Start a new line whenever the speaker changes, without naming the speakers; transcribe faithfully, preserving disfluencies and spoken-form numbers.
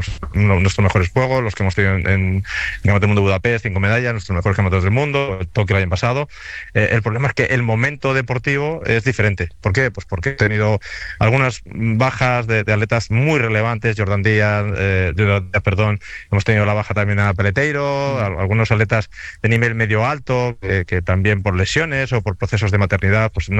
tenemos uno, nuestros mejores juegos, los que hemos tenido en, en Campeonato del Mundo de Budapest, cinco medallas, nuestros mejores campeonatos del mundo, Tokio el año pasado. Eh, el problema es que el momento deportivo es diferente. ¿Por qué? Pues porque he tenido algunas bajas de, de atletas muy relevantes, Jordan Díaz, eh, Jordan Díaz, perdón, hemos tenido la baja también a Peleteiro, a, algunos atletas de nivel medio alto, eh, que también por lesiones o por procesos de maternidad, pues no